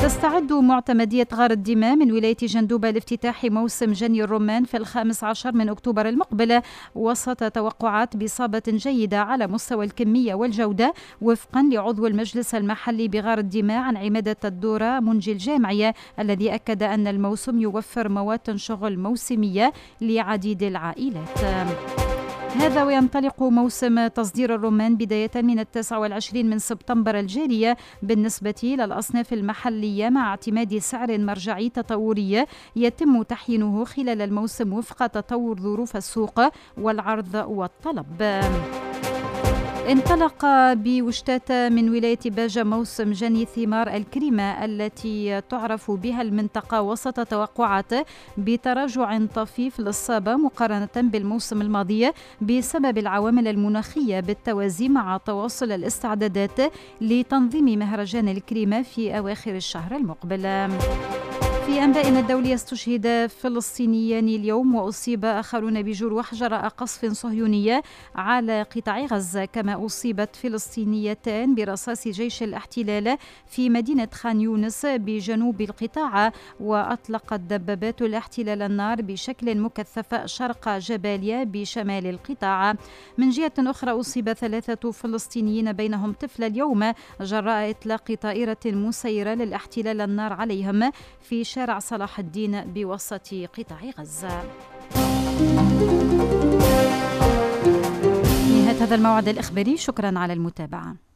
تستعد معتمدية غار الدماء من ولاية جندوبة لافتتاح موسم جني الرمان في 15 من أكتوبر المقبل وسط توقعات بإصابة جيدة على مستوى الكمية والجودة وفقا لعضو المجلس المحلي بغار الدماء عن عمادة الدورة منجي الجامعية الذي أكد أن الموسم يوفر مواد شغل موسمية لعديد العائلات. هذا وينطلق موسم تصدير الرمان بداية من 29 من سبتمبر الجارية بالنسبة للأصناف المحلية مع اعتماد سعر مرجعي تطوري يتم تحيينه خلال الموسم وفق تطور ظروف السوق والعرض والطلب. انطلق بوشتاتا من ولاية باجة موسم جني ثمار الكريمة التي تعرف بها المنطقة وسط توقعات بتراجع طفيف للصابة مقارنة بالموسم الماضي بسبب العوامل المناخية بالتوازي مع تواصل الاستعدادات لتنظيم مهرجان الكريمة في أواخر الشهر المقبل. في أنبائنا الدولية استشهد فلسطينيان اليوم وأصيب آخرون بجروح جراء قصف صهيوني على قطاع غزة، كما أصيبت فلسطينيتان برصاص جيش الاحتلال في مدينة خان يونس بجنوب القطاع، وأطلقت دبابات الاحتلال النار بشكل مكثف شرق جباليا بشمال القطاع. من جهة أخرى أصيب 3 فلسطينيين بينهم طفل اليوم جراء إطلاق طائرة مسيرة للاحتلال النار عليهم في شارع صلاح الدين بوسط قطاع غزة. نهاية هذا الموعد الإخباري، شكرا على المتابعة.